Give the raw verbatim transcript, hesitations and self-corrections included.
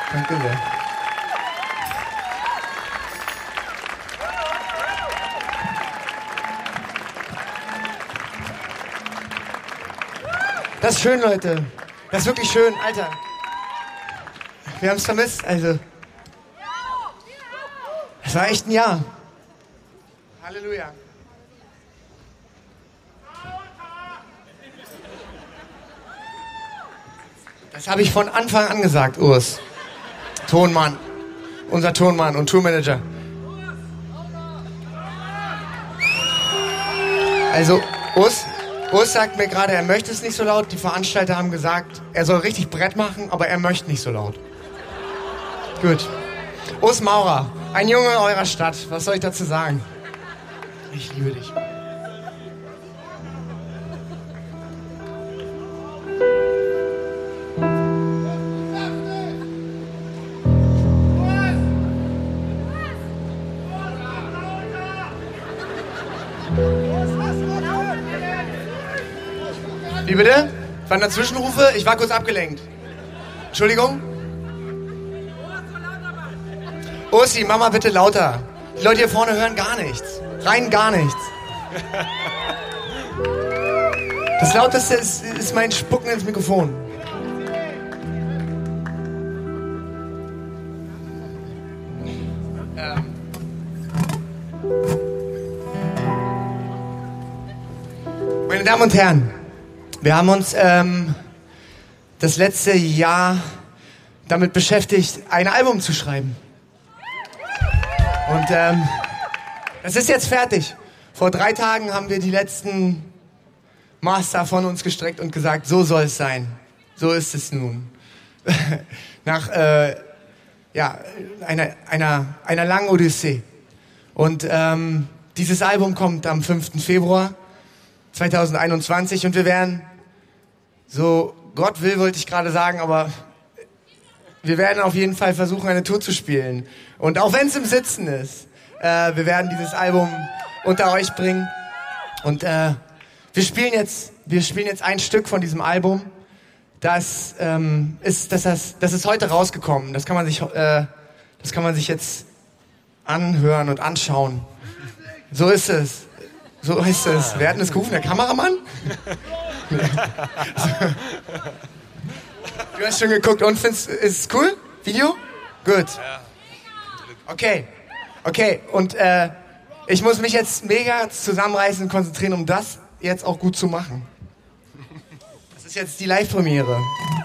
Danke sehr. Das ist schön, Leute. Das ist wirklich schön, Alter. Wir haben es vermisst, also. Es war echt ein Jahr. Halleluja. Das habe ich von Anfang an gesagt, Urs. Tonmann. Unser Tonmann und Tourmanager. Also, Urs, Urs sagt mir gerade, er möchte es nicht so laut. Die Veranstalter haben gesagt, er soll richtig Brett machen, aber er möchte nicht so laut. Gut. Urs Maurer, ein Junge eurer Stadt. Was soll ich dazu sagen? Ich liebe dich. Wie bitte? Waren da Zwischenrufe? Ich war kurz abgelenkt. Entschuldigung? Ursi, Mama, bitte lauter. Die Leute hier vorne hören gar nichts. Rein gar nichts. Das Lauteste ist, ist mein Spucken ins Mikrofon. Ähm. Meine Damen und Herren, wir haben uns ähm, das letzte Jahr damit beschäftigt, ein Album zu schreiben. Und ähm, es ist jetzt fertig. Vor drei Tagen haben wir die letzten Master von uns gestreckt und gesagt, so soll es sein. So ist es nun. Nach äh, ja, einer, einer, einer langen Odyssee. Und ähm, dieses Album kommt am fünften Februar zweitausendeinundzwanzig und wir werden, so Gott will, wollte ich gerade sagen, aber wir werden auf jeden Fall versuchen, eine Tour zu spielen. Und auch wenn es im Sitzen ist, äh, wir werden dieses Album unter euch bringen. Und äh, wir spielen jetzt, wir spielen jetzt ein Stück von diesem Album. Das ähm, ist, das, das, das ist heute rausgekommen. Das kann man sich, äh, das kann man sich jetzt anhören und anschauen. So ist es. So ist es. Wer hat denn das gerufen? Der Kameramann? Du hast schon geguckt und findest, ist es cool? Video? Gut. Okay. Okay. Und äh, ich muss mich jetzt mega zusammenreißen und konzentrieren, um das jetzt auch gut zu machen. Das ist jetzt die Live-Premiere.